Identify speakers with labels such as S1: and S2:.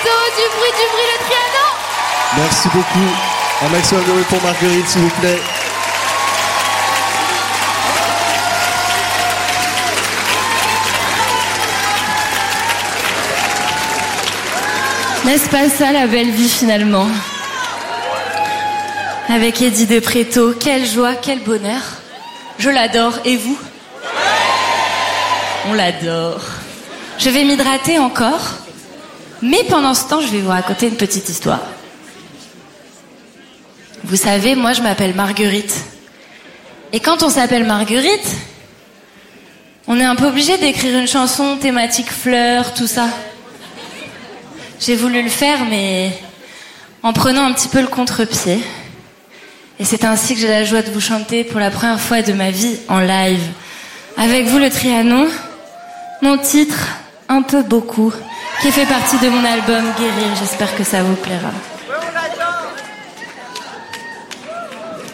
S1: Preto, du bruit, le Trianon.
S2: Merci beaucoup. Un maximum de bruit pour Marguerite, s'il vous plaît.
S1: N'est-ce pas ça la belle vie finalement? Avec Eddie de Preto, quelle joie, quel bonheur. Je l'adore, et vous? On l'adore. Je vais m'hydrater encore, mais pendant ce temps, je vais vous raconter une petite histoire. Vous savez, moi je m'appelle Marguerite. Et quand on s'appelle Marguerite, on est un peu obligé d'écrire une chanson thématique fleurs, tout ça. J'ai voulu le faire, mais en prenant un petit peu le contre-pied. Et c'est ainsi que j'ai la joie de vous chanter pour la première fois de ma vie en live. Avec vous, le Trianon, mon titre, Un peu beaucoup, qui fait partie de mon album Guérir. J'espère que ça vous plaira.